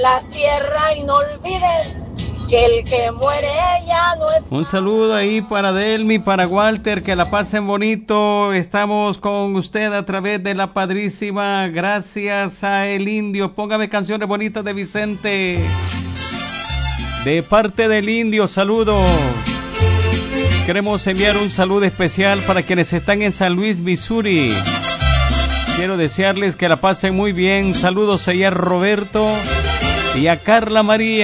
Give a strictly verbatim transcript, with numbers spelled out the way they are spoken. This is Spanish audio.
la tierra y no olviden que el que muere ya no es... Un saludo ahí para Delmi, para Walter, que la pasen bonito. Estamos con usted a través de La Padrísima. Gracias a El Indio. Póngame canciones bonitas de Vicente. De parte del Indio, saludos. Queremos enviar un saludo especial para quienes están en San Luis, Missouri. Quiero desearles que la pasen muy bien. Saludos allá a Roberto y a Carla María.